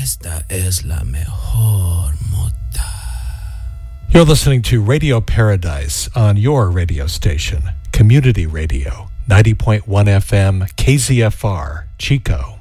Esta es la mejor mota. You're listening to Radio Paradise on your radio station, Community Radio, 90.1 FM, KZFR, Chico.